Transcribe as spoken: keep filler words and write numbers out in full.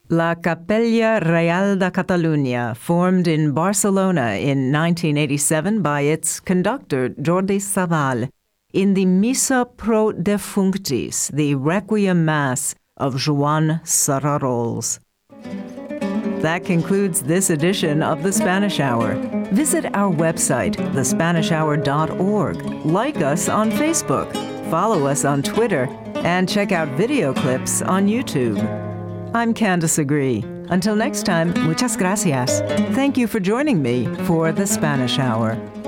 La Capella Real de Catalunya, formed in Barcelona in nineteen eighty-seven by its conductor, Jordi Savall, in the Missa pro Defunctis, the Requiem Mass of Joan Sararols. That concludes this edition of The Spanish Hour. Visit our website, the spanish hour dot org. Like us on Facebook, follow us on Twitter, and check out video clips on YouTube. I'm Candace Agree. Until next time, muchas gracias. Thank you for joining me for The Spanish Hour.